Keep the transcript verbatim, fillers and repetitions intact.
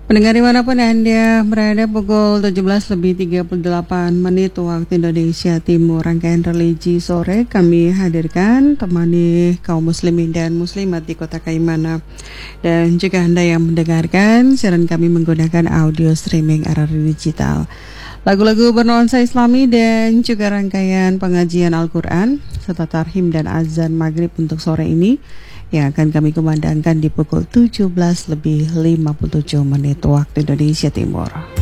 Pendengar dimanapun Anda berada, pukul tujuh belas lebih tiga puluh delapan menit waktu Indonesia Timur. Rangkaian religi sore kami hadirkan temani kaum muslimin dan muslimat di kota Kaimana. Dan juga Anda yang mendengarkan siaran kami menggunakan audio streaming R R I Digital. Lagu-lagu bernuansa Islami dan juga rangkaian pengajian Al-Quran serta tarhim dan azan maghrib untuk sore ini yang akan kami kumandangkan di pukul tujuh belas lebih lima puluh tujuh menit waktu Indonesia Timur.